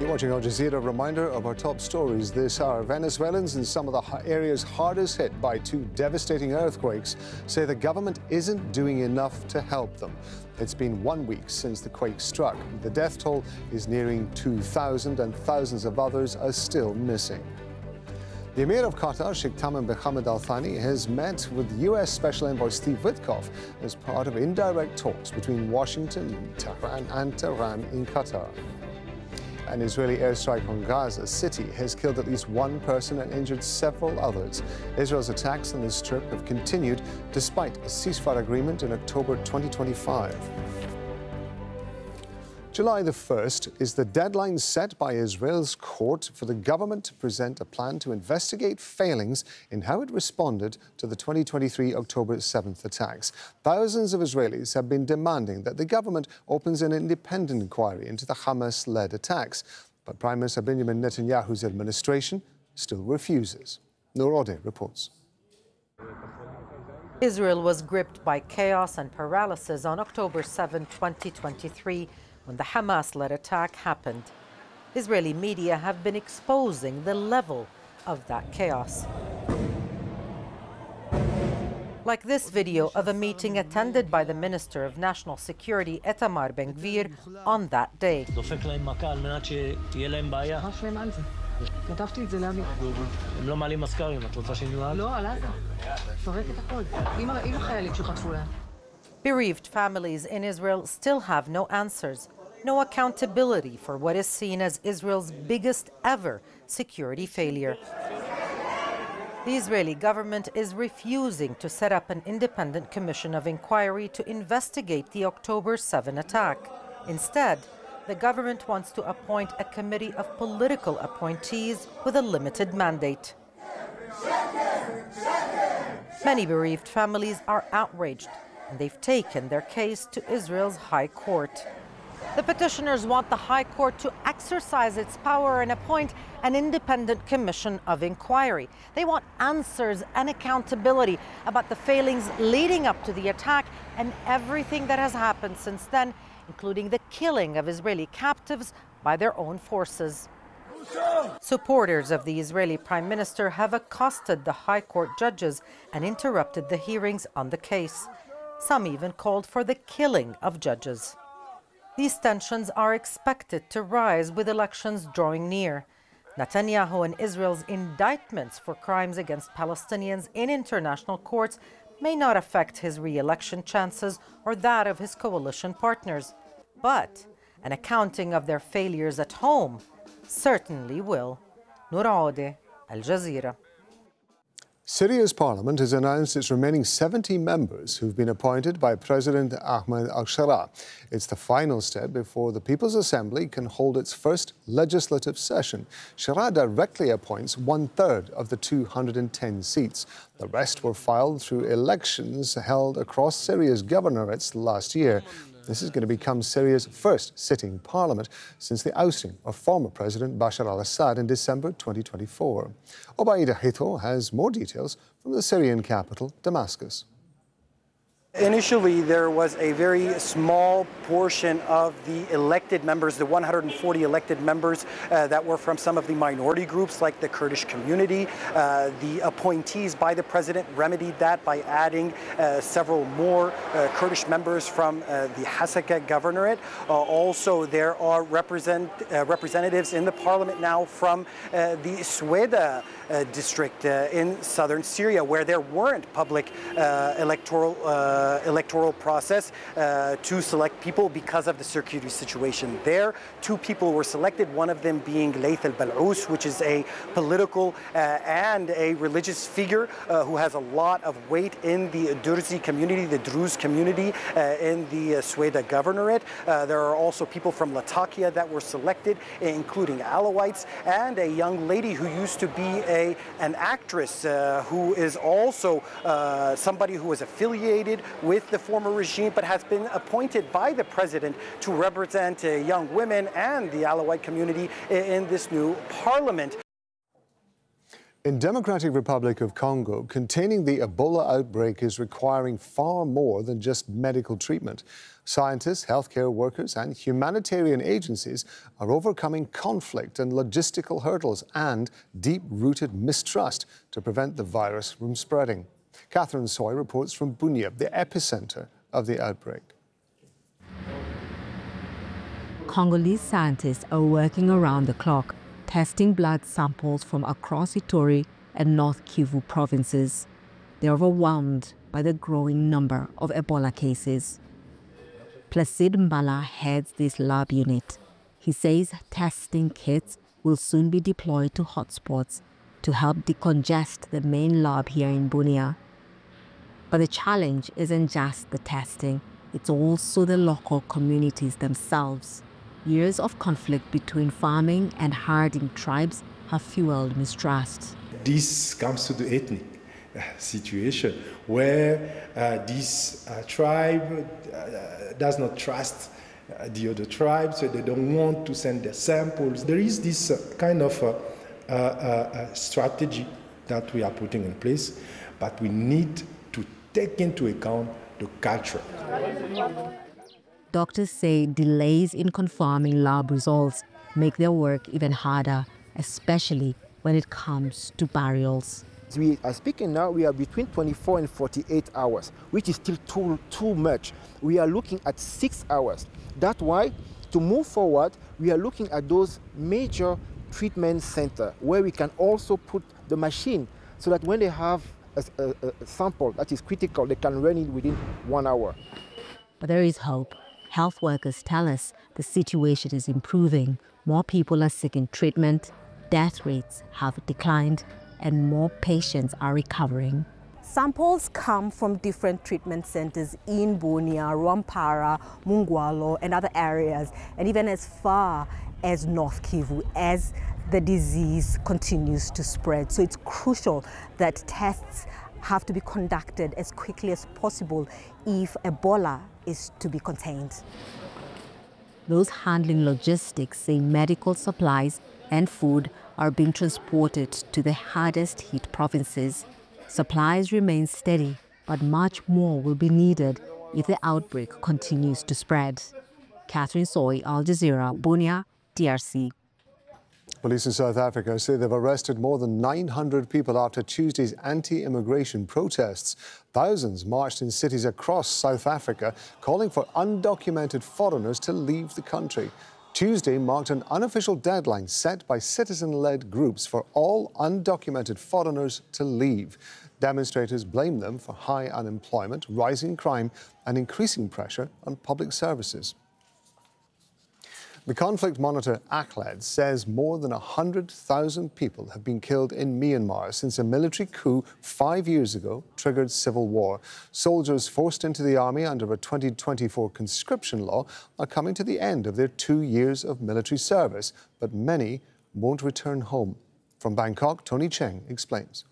You're watching Al Jazeera. Reminder of our top stories this hour. Venezuelans in some of the areas hardest hit by two devastating earthquakes say the government isn't doing enough to help them. It's been 1 week since the quake struck. The death toll is nearing 2,000 and thousands of others are still missing. The Emir of Qatar, Sheikh Tamim bin Hamad Al Thani, has met with U.S. Special Envoy Steve Witkoff as part of indirect talks between Washington and Tehran in Qatar. An Israeli airstrike on Gaza City has killed at least one person and injured several others. Israel's attacks on the Strip have continued despite a ceasefire agreement in October 2025. July the 1st is the deadline set by Israel's court for the government to present a plan to investigate failings in how it responded to the 2023 October 7th attacks. Thousands of Israelis have been demanding that the government opens an independent inquiry into the Hamas-led attacks. But Prime Minister Benjamin Netanyahu's administration still refuses. Noor Odeh reports. Israel was gripped by chaos and paralysis on October 7, 2023, when the Hamas-led attack happened. Israeli media have been exposing the level of that chaos. Like this video of a meeting attended by the Minister of National Security, Itamar Ben-Gvir, on that day. Bereaved families in Israel still have no answers, no accountability for what is seen as Israel's biggest ever security failure. The Israeli government is refusing to set up an independent commission of inquiry to investigate the October 7 attack. Instead, the government wants to appoint a committee of political appointees with a limited mandate. Many bereaved families are outraged, and they've taken their case to Israel's High Court. The petitioners want the High Court to exercise its power and appoint an independent commission of inquiry. They want answers and accountability about the failings leading up to the attack and everything that has happened since then, including the killing of Israeli captives by their own forces. Supporters of the Israeli Prime Minister have accosted the High Court judges and interrupted the hearings on the case. Some even called for the killing of judges. These tensions are expected to rise with elections drawing near. Netanyahu and Israel's indictments for crimes against Palestinians in international courts may not affect his re-election chances or that of his coalition partners. But an accounting of their failures at home certainly will. Noor Odeh, Al Jazeera. Syria's parliament has announced its remaining 70 members who've been appointed by President Ahmed al-Shara. It's the final step before the People's Assembly can hold its first legislative session. Shara directly appoints 1/3 of the 210 seats. The rest were filed through elections held across Syria's governorates last year. This is going to become Syria's first sitting parliament since the ousting of former President Bashar al-Assad in December 2024. Obaida Hito has more details from the Syrian capital, Damascus. Initially, there was a very small portion of the elected members, the 140 elected members that were from some of the minority groups like the Kurdish community. The appointees by the president remedied that by adding several more Kurdish members from the Hasaka governorate. Also, there are representatives in the parliament now from the Sweda district in southern Syria, where there weren't public electoral process to select people because of the security situation there. 2 people were selected, one of them being Layth al-Bal'ous, which is a political and a religious figure who has a lot of weight in the Durzi community, the Druze community in the Sweda governorate. There are also people from Latakia that were selected, including Alawites, and a young lady who used to be an actress who is also somebody who was affiliated with the former regime but has been appointed by the president to represent young women and the Alawite community in this new parliament. In Democratic Republic of Congo, containing the Ebola outbreak is requiring far more than just medical treatment. Scientists, healthcare workers and humanitarian agencies are overcoming conflict and logistical hurdles and deep-rooted mistrust to prevent the virus from spreading. Catherine Soy reports from Bunia, the epicenter of the outbreak. Congolese scientists are working around the clock, testing blood samples from across Ituri and North Kivu provinces. They are overwhelmed by the growing number of Ebola cases. Placide Mbala heads this lab unit. He says testing kits will soon be deployed to hotspots to help decongest the main lab here in Bunia. But the challenge isn't just the testing, it's also the local communities themselves. Years of conflict between farming and herding tribes have fueled mistrust. This comes to the ethnic situation where this tribe does not trust the other tribe, so they don't want to send their samples. There is this kind of strategy that we are putting in place, but we need to take into account the culture. Doctors say delays in confirming lab results make their work even harder, especially when it comes to burials. As we are speaking now, we are between 24 and 48 hours, which is still too much. We are looking at 6 hours. That's why, to move forward, we are looking at those major treatment centers where we can also put the machine so that when they have a sample that is critical, they can run it within 1 hour. But there is hope. Health workers tell us the situation is improving. More people are seeking treatment, death rates have declined, and more patients are recovering. Samples come from different treatment centers in Bunia, Rwampara, Mungwalo, and other areas, and even as far as North Kivu, as the disease continues to spread. So it's crucial that tests have to be conducted as quickly as possible if Ebola is to be contained. Those handling logistics say medical supplies and food are being transported to the hardest hit provinces. Supplies remain steady, but much more will be needed if the outbreak continues to spread. Catherine Soy, Al Jazeera, Bunia, DRC. Police in South Africa say they've arrested more than 900 people after Tuesday's anti-immigration protests. Thousands marched in cities across South Africa, calling for undocumented foreigners to leave the country. Tuesday marked an unofficial deadline set by citizen-led groups for all undocumented foreigners to leave. Demonstrators blame them for high unemployment, rising crime and increasing pressure on public services. The conflict monitor ACLED says more than 100,000 people have been killed in Myanmar since a military coup 5 years ago triggered civil war. Soldiers forced into the army under a 2024 conscription law are coming to the end of their 2 years of military service, but many won't return home. From Bangkok, Tony Cheng explains.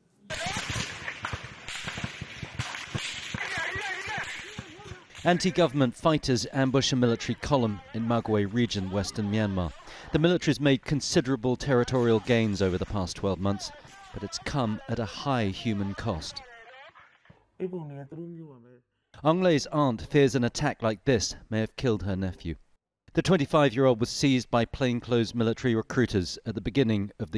Anti-government fighters ambush a military column in Magwe region, western Myanmar. The military's made considerable territorial gains over the past 12 months, but it's come at a high human cost. Aung Lei's aunt fears an attack like this may have killed her nephew. The 25-year-old was seized by plainclothes military recruiters at the beginning of the